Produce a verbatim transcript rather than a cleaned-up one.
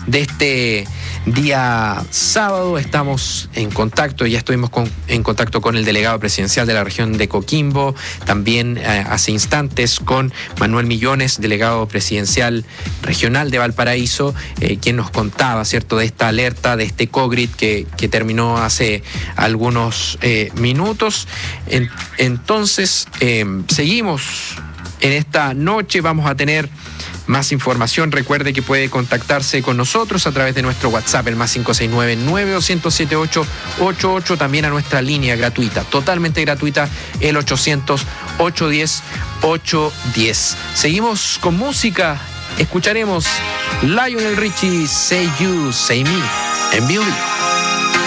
de este día sábado. Estamos en contacto, ya estuvimos con, en contacto con el delegado presidencial de la región de Coquimbo, también eh, hace instantes con Manuel Millones, delegado presidencial regional de Valparaíso, eh, quien nos contaba, ¿cierto?, de esta alerta, de este COVID que, que terminó hace algunos eh, minutos. En, entonces, eh, seguimos en esta noche, vamos a tener más información. Recuerde que puede contactarse con nosotros a través de nuestro WhatsApp, el más cinco seis nueve, nueve dos cero siete, ocho ocho ocho, también a nuestra línea gratuita, totalmente gratuita, el ochocientos, ochocientos diez, ochocientos diez. Seguimos con música, escucharemos Lionel Richie, Say You, Say Me, en Vivo Vivo.